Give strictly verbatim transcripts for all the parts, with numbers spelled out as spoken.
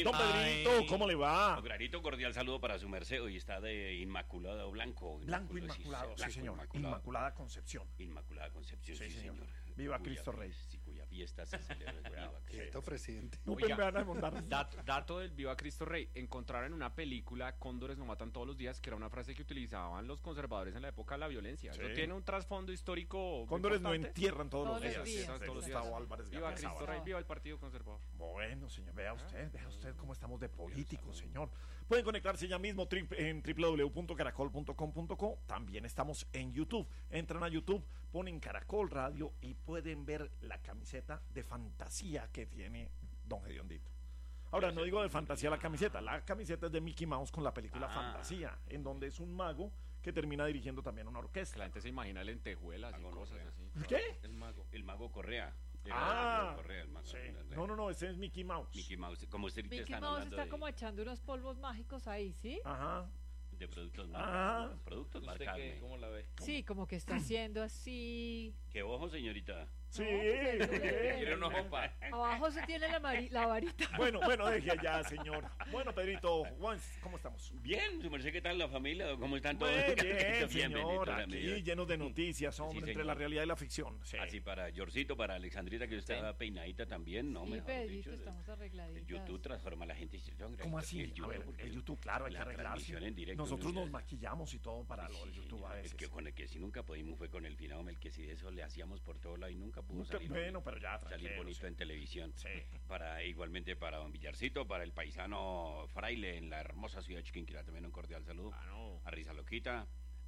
Don Pedrito, Ay. ¿cómo le va? Un granito cordial saludo para su merced. Hoy está de Inmaculado Blanco. Blanco Inmaculado, Inmaculado, sí, Blanco señor. Inmaculado. Inmaculada Concepción. Inmaculada Concepción, Sí, sí, señor. señor. Viva Cuya Cristo fie- Rey. Sí, cuya fiesta se celebra. Viva Cristo. Quieto, presidente. No Oiga. me van a mandar. Dat- dato del Viva Cristo Rey. Encontraron en una película Cóndores no matan todos los días, que era una frase que utilizaban los conservadores en la época de la violencia. Sí. Eso tiene un trasfondo histórico muy Cóndores no importante. entierran todos, Todos los los días. días. Todos los Gustavo días. Álvarez Viva García Cristo Sábado. Rey, viva el Partido Conservador. Bueno, señor, vea usted, vea usted cómo estamos de políticos, señor. Pueden conectarse ya mismo tri- en doble u doble u doble u punto caracol punto com punto co. También estamos en YouTube. Entran a YouTube, ponen Caracol Radio y pueden ver la camiseta de fantasía que tiene Don Gediondito. Ahora, no digo de fantasía la camiseta, la camiseta es de Mickey Mouse con la película Ah. Fantasía, en donde es un mago que termina dirigiendo también una Que la orquesta. gente se imagina lentejuelas y Mago cosas Correa. así. ¿Qué? El mago. El mago Correa. El Ah, mago Correa, el mago sí. Correa. No, no, no, ese es Mickey Mouse. Mickey Mouse. Como usted ahorita Mickey están Mouse hablando está de, como echando unos polvos mágicos ahí, ¿sí? Ajá. de productos Ah. marcados. Productos ¿Usted qué, marcados. cómo la ve? Sí, como que está haciendo así. ¿Qué ojo, señorita? Sí. pues, ¿Quiere una copa? Abajo se tiene la, mari- la varita. Bueno, bueno, deje allá, señor. Bueno, Pedrito, Juans, ¿cómo estamos? Bien, su merced, ¿qué tal la familia? ¿Cómo están todos? Muy bien, bendito señor, la aquí medida. llenos de noticias, hombre, Sí, entre señor. la realidad y la ficción. Sí. Así para Yorcito, para Alexandrita, que estaba peinadita también, ¿no? Sí, Mejor Pedrito, dicho, estamos arregladitas. el YouTube transforma a la gente. ¿Cómo así? El A ver, porque el YouTube, claro, hay que la arreglarse. transmisión en directo, Nosotros ¿no? nos maquillamos y todo para lo del Sí, YouTube señor, a el veces. que con el que sí nunca pudimos fue con el finado el que sí de eso le hacíamos por todo lado y nunca pudo Nunca- salir. bueno, pero ya, salir tranquilo, bonito sí. en televisión. Sí. Para igualmente para don Villarcito, para el paisano Fraile en la hermosa ciudad de Chiquinquirá, también un cordial saludo. Ah, no. A Risa Loquita,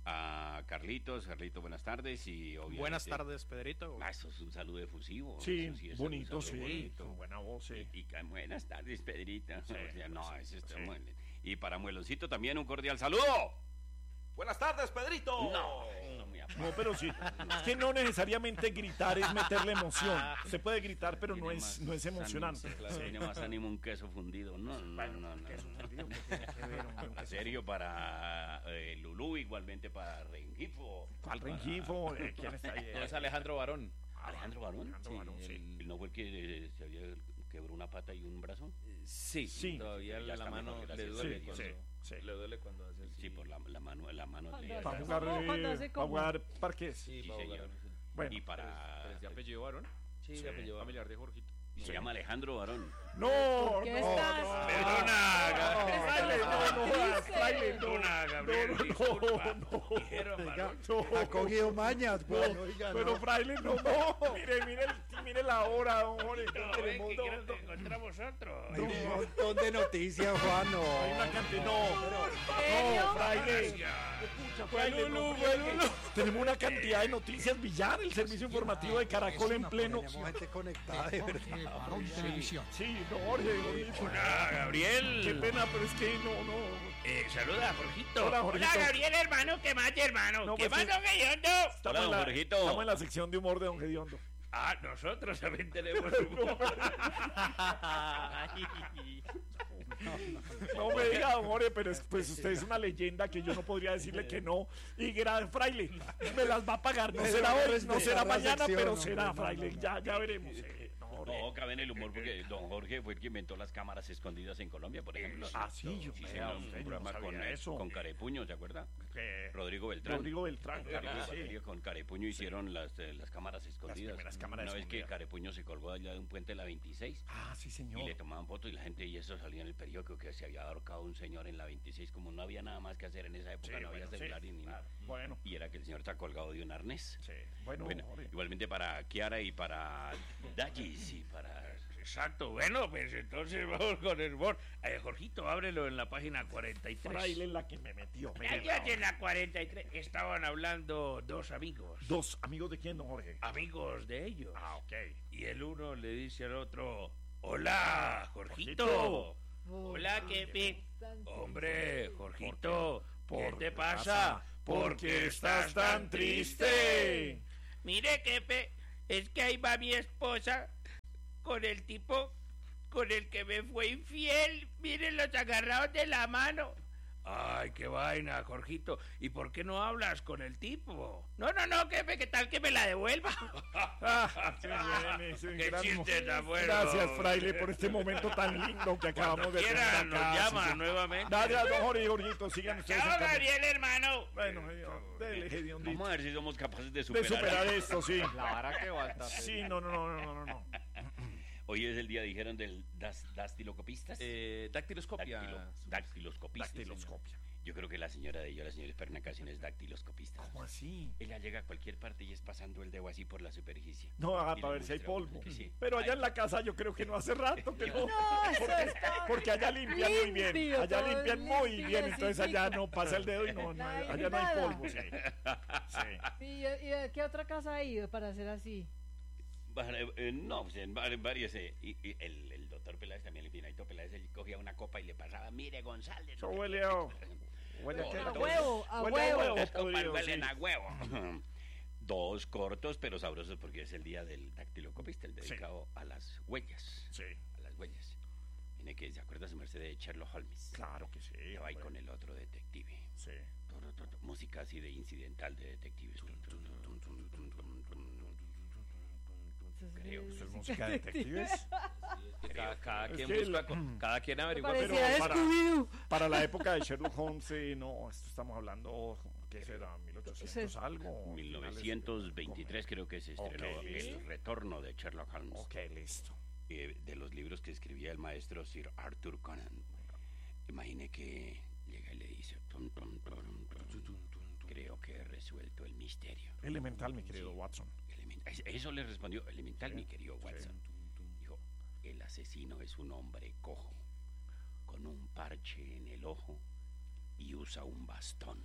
a Carlitos, Carlitos, buenas tardes y obviamente. Buenas tardes, Pedrito. Ah, eso es un saludo efusivo. Sí, eso sí es bonito, un sí, saludo bonito. con buena voz, sí. Y, y ca- buenas tardes, Pedrita. Sí, O sea, no, sí, eso está sí. muy bien. Y para Mueloncito también un cordial saludo. Buenas tardes, Pedrito. No, no me No, pero sí. Es que no necesariamente gritar es meterle emoción. Se puede gritar, pero no Tiene es, más no es emocionante. ánimo, Sí. Tiene más ánimo un queso fundido. No, no, Bueno, no, no. ¿qué es un no. sentido? ¿Qué tiene que ver, hombre? En serio, para eh, Lulú, igualmente para Rengifo. ¿Cuál Rengifo? Eh, ¿Quién está ahí? No es Alejandro Barón. Alejandro Barón. Alejandro Sí, Barón, sí. ¿Él no fue el que eh, se había quebró una pata y un brazo? Sí, Sí. todavía Ya la está mano mejor, le gracias. duele Sí, cuando sí, sí. le duele cuando hace así. Sí, por la, la mano, la mano Cuando le- hace- Para ¿Cómo? jugar, Cuando eh, hace para cómo. jugar parques. Sí, Sí, va a señor. jugar. Bueno. Y para ¿Pero es de apellido varón? Sí, Sí. de apellido Barón. Familiar de Jorgito. se llama Alejandro Barón. No, ¿Por qué no, estás? no. Perdona, No, fraile, no, no, jodas, fraile, no. Perdona, Gabriel, No, no, disculpa. no. Dijeron Barón. No. Ha cogido mañas, pues, No, oiga, pero no. fraile, no, no. Mire, mire, el- mire la hora, hombre. Tenemos ¿Qué dos- quieres dos- encontramos otro? Hay un montón de noticias, Juan, no. Hay una cantidad, no, ¿Serio? no, fraile. Escucha, fraile, no, fraile. Tenemos una cantidad de noticias, Villar, el servicio informativo de Caracol en pleno. Tenemos gente conectada, de verdad. Sí, no, Jorge, Jorge. Hola, Gabriel. Qué pena, pero es que no, no. Eh, saluda, Jorgito. Hola, Jorgito. Gabriel, hermano. ¿Qué más, hermano? No, ¿Qué pues, más, sí. que yo no? Estamos Hola, en la- Jorgito. Estamos en la sección de humor de Don Gediondo. Ah, nosotros también tenemos humor. No me diga, don Jorge, pero es- pues usted es una leyenda que yo no podría decirle que no. Y gran fraile, me las va a pagar. No Pero será no hoy, no respetar será la mañana, sección, pero hombre, será, no, fraile. no, no. Ya, ya veremos. eh, no, Jorge. No, cabe en el humor porque don Jorge fue el que inventó las cámaras escondidas en Colombia, por ejemplo. Ah, sí, yo Sí, vea, señor, usted, un yo no programa sabía con, eso. con Carepuño, ¿se acuerda? Eh, Rodrigo Beltrán. Rodrigo Beltrán, claro Rodrigo que sí. Batería con Carepuño hicieron las, eh, las cámaras escondidas. primeras cámaras Una vez que escondidas. Carepuño se colgó allá de un puente de la veintiséis Ah, sí, y señor. le tomaban fotos y la gente, y eso salía en el periódico, que se había ahorcado un señor en la veintiséis, como no había nada más que hacer en esa época, Sí, no había bueno, celular sí, y ni claro. nada. Bueno, Y era que el señor está colgado de un arnés. sí. Bueno, Bueno, Jorge. igualmente para Kiara y para Dallis y para... Exacto, bueno, pues entonces vamos con el humor. Eh, Jorgito, ábrelo en la página cuarenta y tres. Fraile en la que me metió. me Allá metió. en la cuarenta y tres estaban hablando dos amigos. Dos amigos de quién, don Jorge. Amigos de ellos. Ah, ok. Y el uno le dice al otro, hola, Jorgito. Jorgito. Hola, qué pi... Hombre, Jorgito, ¿Por ¿qué qué te pasa? pasa? ¿Por qué estás tan triste? Mire, Kepe, es que ahí va mi esposa con el tipo con el que me fue infiel. Miren los agarrados de la mano. Ay, qué vaina, Jorgito. ¿Y por qué no hablas con el tipo? No, no, no, jefe, ¿qué tal que me la devuelva? Ah, sí, bien, ese Qué gran mo- chiste tan bueno. Gracias, Fraile, por este momento tan lindo que acabamos de tener Quiera, acá. nos Sí, llama sí. nuevamente. Gracias, don Jorge y Jorgito, sigan ustedes. Chao, en camino. Gabriel, hermano. Bueno, Dios, dele, hediondito. Vamos a ver si somos capaces de De superar. superar esto, sí. La vara que falta. Sí, no, no, no, no, no, no. Hoy es el día, dijeron, del das, dastilocopistas. Eh, dactiloscopia. Dactilo- dactiloscopistas. Dactiloscopia. Yo creo que la señora de yo, la señora Espernacación, es dactiloscopista. ¿Cómo así? Ella llega a cualquier parte y es pasando el dedo así por la superficie. No, ah, Y para le ver si hay muestra a uno polvo. que sí. Pero allá Ay, en la casa yo creo que no hace rato que no. No, eso Porque, está porque allá limpian muy bien. limpio, Allá todo limpian muy limpio, bien. Entonces allá desinfecta. no pasa el dedo y no, no hay- allá no hay Nada. polvo. Sí. Sí. ¿Y, y a qué otra casa ha ido para hacer así? Vale, eh, no, pues en var- varias. eh, y, y el, el doctor Peláez también, el finadito Peláez, él cogía una copa y le pasaba, mire, González. Eso huele a... Huele No, qué? no, A huevo, a Huele a huevo. Las copas podrido, huelen sí. a huevo. Dos cortos, pero sabrosos, porque es el día del dactilocopista, el dedicado a las huellas. Sí, A las huellas. Tiene que, ¿se acuerda su merced de Sherlock Holmes? claro que sí. Que va ahí hombre. con el otro detective. Sí. Tu, tu, tu, tu, música así de incidental de detectives. Tum, tum, tum, tum, tum, tum, tum, tum. Creo que ¿Esto es música de detectives? Que cada, cada Es quien que busca, la- con- cada quien averigua. Pero Parecía para- Scooby-Doo. Para la época de Sherlock Holmes, eh, no, esto estamos hablando, ¿qué será? ¿mil ochocientos Sí. algo? mil novecientos veintitrés creo que se estrenó Ok, El listo. retorno de Sherlock Holmes, Ok, listo. eh, de los libros que escribía el maestro Sir Arthur Conan. Imagine que llega y le dice, "Tum, tum, turum, turum, creo que he resuelto el misterio". Elemental, mi querido Sí. Watson. Element- Eso le respondió elemental, mi querido Watson. Dijo, el asesino es un hombre cojo, con un parche en el ojo y usa un bastón.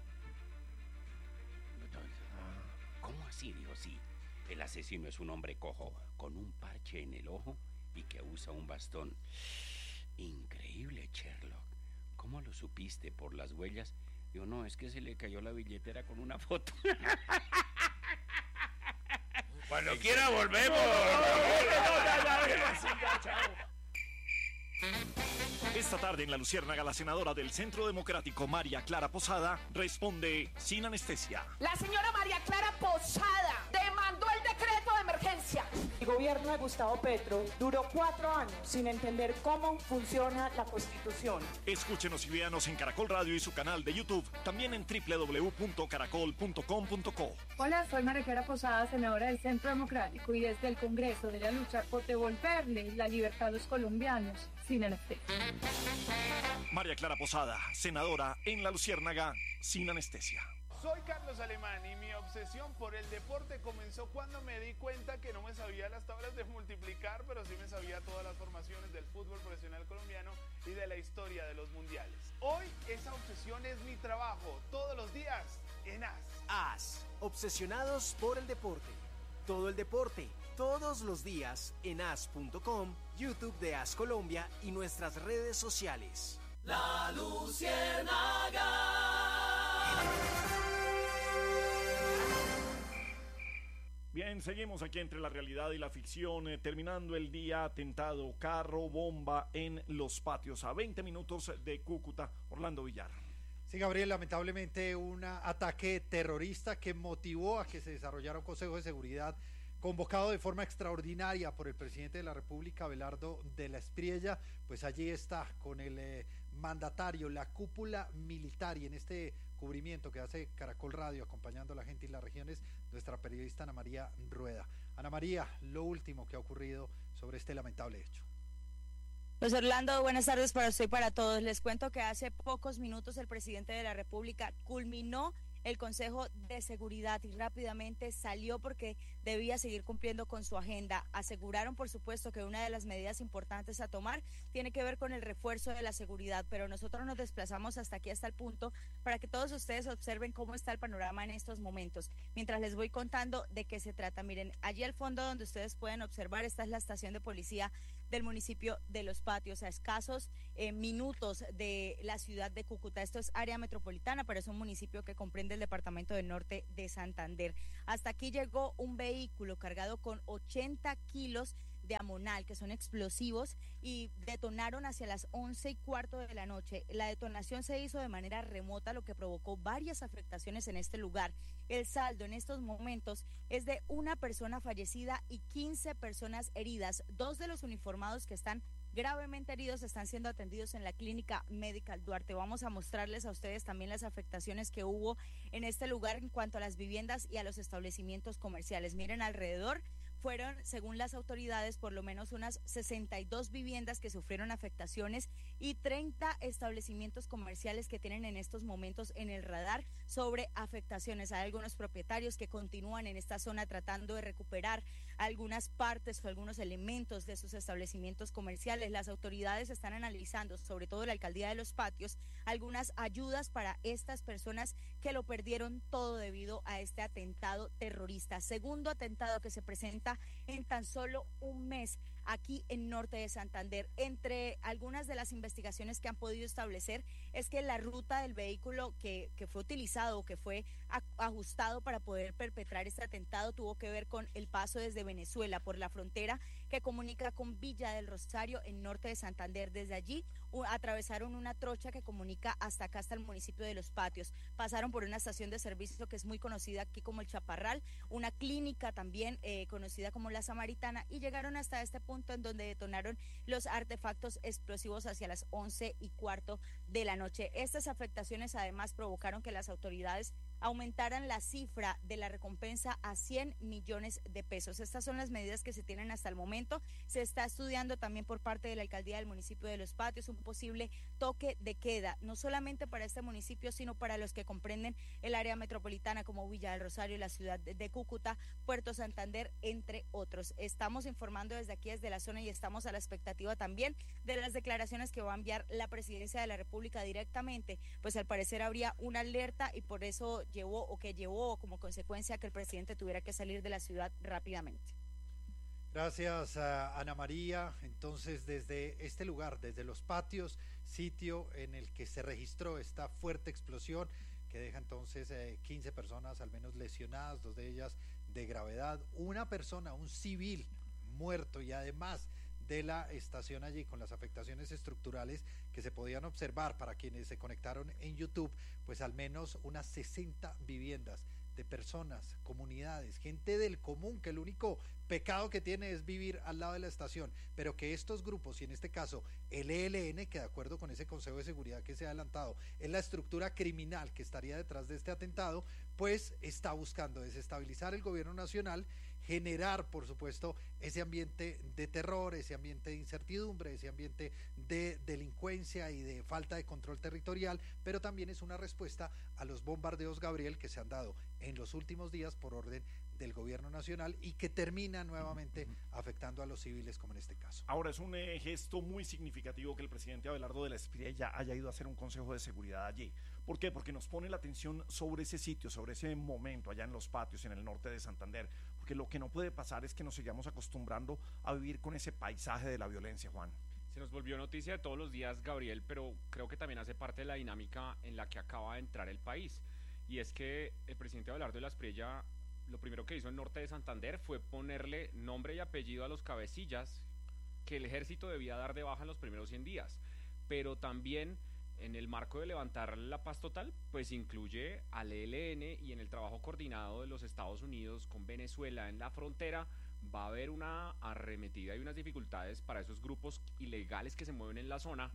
Entonces, ¿cómo así? Dijo, sí, el asesino es un hombre cojo, con un parche en el ojo y que usa un bastón. Increíble, Sherlock. ¿Cómo lo supiste? ¿Por las huellas? Digo, no, es que se le cayó la billetera con una foto. Cuando quiera volvemos. Esta tarde en La Luciérnaga, la senadora del Centro Democrático, María Clara Posada, responde sin anestesia. La señora María Clara Posada demandó el decreto de emergencia. El gobierno de Gustavo Petro duró cuatro años sin entender cómo funciona la Constitución. Escúchenos y véanos en Caracol Radio y su canal de YouTube, también en doble u doble u doble u punto caracol punto com punto co. Hola, soy María Clara Posada, senadora del Centro Democrático, y desde el Congreso de la lucha por devolverle la libertad a los colombianos sin anestesia. María Clara Posada, senadora en La Luciérnaga, sin anestesia. Soy Carlos Alemán y mi obsesión por el deporte comenzó cuando me di cuenta que no me sabía las tablas de multiplicar, pero sí me sabía todas las formaciones del fútbol profesional colombiano y de la historia de los mundiales. Hoy esa obsesión es mi trabajo, todos los días en A S. A S, obsesionados por el deporte. Todo el deporte, todos los días en as punto com, YouTube de A S Colombia y nuestras redes sociales. La Luciérnaga. Bien, seguimos aquí entre la realidad y la ficción, eh, terminando el día atentado, carro, bomba en los patios, a veinte minutos de Cúcuta. Orlando Villar. Sí, Gabriel, lamentablemente un ataque terrorista que motivó a que se desarrollara un Consejo de Seguridad convocado de forma extraordinaria por el presidente de la República, Abelardo de la Espriella. Pues allí está con el eh, mandatario, la cúpula militar, y en este cubrimiento que hace Caracol Radio acompañando a la gente y las regiones, nuestra periodista Ana María Rueda. Ana María, lo último que ha ocurrido sobre este lamentable hecho. Pues Orlando, buenas tardes para usted y para todos. Les cuento que hace pocos minutos el presidente de la República culminó el Consejo de Seguridad y rápidamente salió porque debía seguir cumpliendo con su agenda. Aseguraron, por supuesto, que una de las medidas importantes a tomar tiene que ver con el refuerzo de la seguridad, pero nosotros nos desplazamos hasta aquí, hasta el punto, para que todos ustedes observen cómo está el panorama en estos momentos. Mientras les voy contando de qué se trata, miren, allí al fondo donde ustedes pueden observar, esta es la estación de policía del municipio de Los Patios, a escasos eh, minutos de la ciudad de Cúcuta. Esto es área metropolitana, pero es un municipio que comprende el departamento del norte de Santander. Hasta aquí llegó un vehículo cargado con ochenta kilos de amonal, que son explosivos, y detonaron hacia las once y cuarto de la noche. La detonación se hizo de manera remota, lo que provocó varias afectaciones en este lugar. El saldo en estos momentos es de una persona fallecida y quince personas heridas. Dos de los uniformados que están gravemente heridos están siendo atendidos en la clínica Medical Duarte. Vamos a mostrarles a ustedes también las afectaciones que hubo en este lugar en cuanto a las viviendas y a los establecimientos comerciales. Miren alrededor. Fueron, según las autoridades, por lo menos unas sesenta y dos viviendas que sufrieron afectaciones y treinta establecimientos comerciales que tienen en estos momentos en el radar sobre afectaciones. Hay algunos propietarios que continúan en esta zona tratando de recuperar algunas partes o algunos elementos de sus establecimientos comerciales. Las autoridades están analizando, sobre todo la alcaldía de Los Patios, algunas ayudas para estas personas que lo perdieron todo debido a este atentado terrorista. Segundo atentado que se presenta en tan solo un mes aquí en Norte de Santander. Entre algunas de las investigaciones que han podido establecer es que la ruta del vehículo que, que fue utilizado o que fue a, ajustado para poder perpetrar este atentado tuvo que ver con el paso desde Venezuela por la frontera que comunica con Villa del Rosario en Norte de Santander. Desde allí u, atravesaron una trocha que comunica hasta acá, hasta el municipio de Los Patios. Pasaron por una estación de servicio que es muy conocida aquí como el Chaparral, una clínica también eh, conocida como la Samaritana, y llegaron hasta este punto en donde detonaron los artefactos explosivos hacia las once y cuarto de la noche. Estas afectaciones además provocaron que las autoridades aumentaran la cifra de la recompensa a cien millones de pesos. Estas son las medidas que se tienen hasta el momento. Se está estudiando también por parte de la alcaldía del municipio de Los Patios un posible toque de queda, no solamente para este municipio, sino para los que comprenden el área metropolitana como Villa del Rosario, la ciudad de Cúcuta, Puerto Santander, entre otros. Estamos informando desde aquí, desde la zona, y estamos a la expectativa también de las declaraciones que va a enviar la presidencia de la República directamente, pues al parecer habría una alerta y por eso llevó o que llevó como consecuencia que el presidente tuviera que salir de la ciudad rápidamente. Gracias a Ana María. Entonces, desde este lugar, desde Los Patios, sitio en el que se registró esta fuerte explosión que deja entonces eh, quince personas al menos lesionadas, dos de ellas de gravedad, una persona, un civil muerto, y además de la estación allí con las afectaciones estructurales que se podían observar para quienes se conectaron en YouTube, pues al menos unas sesenta viviendas de personas, comunidades, gente del común, que el único pecado que tiene es vivir al lado de la estación, pero que estos grupos, y en este caso el E L N, que de acuerdo con ese Consejo de Seguridad que se ha adelantado, es la estructura criminal que estaría detrás de este atentado, pues está buscando desestabilizar el gobierno nacional, generar, por supuesto, ese ambiente de terror, ese ambiente de incertidumbre, ese ambiente de delincuencia y de falta de control territorial, pero también es una respuesta a los bombardeos, Gabriel, que se han dado en los últimos días por orden del gobierno nacional y que termina nuevamente afectando a los civiles, como en este caso. Ahora, es un eh, gesto muy significativo que el presidente Abelardo de la Espriella haya ido a hacer un consejo de seguridad allí. ¿Por qué? Porque nos pone la atención sobre ese sitio, sobre ese momento allá en Los Patios, en el norte de Santander, porque lo que no puede pasar es que nos sigamos acostumbrando a vivir con ese paisaje de la violencia, Juan. Se nos volvió noticia de todos los días, Gabriel, pero creo que también hace parte de la dinámica en la que acaba de entrar el país, y es que el presidente Abelardo de la Espriella lo primero que hizo en Norte de Santander fue ponerle nombre y apellido a los cabecillas que el ejército debía dar de baja en los primeros cien días, pero también en el marco de levantar la paz total, pues incluye al E L N, y en el trabajo coordinado de los Estados Unidos con Venezuela en la frontera va a haber una arremetida y unas dificultades para esos grupos ilegales que se mueven en la zona,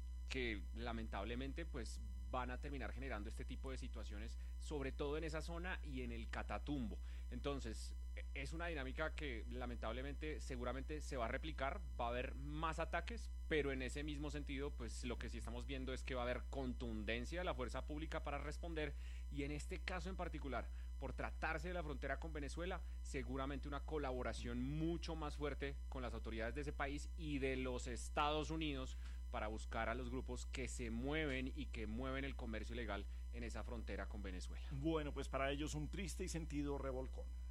que lamentablemente pues van a terminar generando este tipo de situaciones, sobre todo en esa zona y en el Catatumbo. Entonces, es una dinámica que lamentablemente seguramente se va a replicar, va a haber más ataques, pero en ese mismo sentido, pues lo que sí estamos viendo es que va a haber contundencia de la fuerza pública para responder, y en este caso en particular, por tratarse de la frontera con Venezuela, seguramente una colaboración mucho más fuerte con las autoridades de ese país y de los Estados Unidos para buscar a los grupos que se mueven y que mueven el comercio ilegal en esa frontera con Venezuela. Bueno, pues para ellos un triste y sentido revolcón.